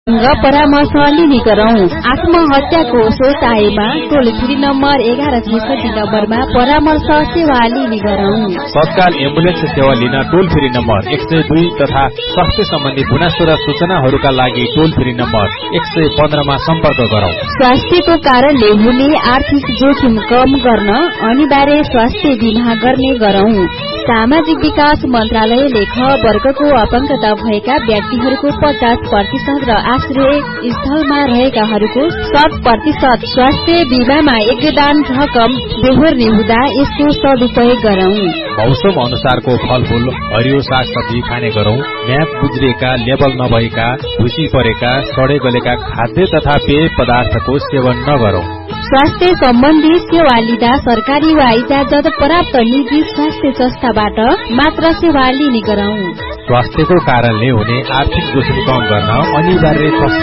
परामर्श लिने गरौं। आत्महत्याको सोच आएमा टोल फ्री नम्बर 1166 नम्बरमा परामर्श सेवा लिने गरौं। तत्काल एम्बुलेन्स सेवा लिन टोल फ्री नम्बर 102 तथा स्वास्थ्य सम्बन्धी गुनासो र सूचनाहरूका लागि टोल फ्री नम्बर 115 मा सम्पर्क गरौं। स्वास्थ्यको कारणले हुने आर्थिक जोखिम कम गर्न अनिवार्य स्वास्थ्य बीमा गर्ने गरौं। सामाजिक विकास मन्त्रालयले ख वर्गको अपंगता भएका व्यक्तिहरूको 50% र आश्रय स्थलमा रहेकाहरूको 100% स्वास्थ्य बीमामा योगदान रकम बेहोर्ने हुँदा यसको सदुपयोग गरौं। मौसम अनुसारको फलफूल हरियो सागसब्जी खाने गरौं। म्याद गुज्रिएका, लेबल नभएका, भुसी परेका, सडे गलेका खाद्य तथा पेय पदार्थको सेवन नगरौं। स्वास्थ्य सम्बन्धी सेवा लिँदा सरकारी वा इजाजत प्राप्त निजी स्वास्थ्य संस्थाबाट मात्र सेवा लिने गरौं। स्वास्थ्यको कारणले हुने आर्थिक जोखिम कम गर्न अनिवार्य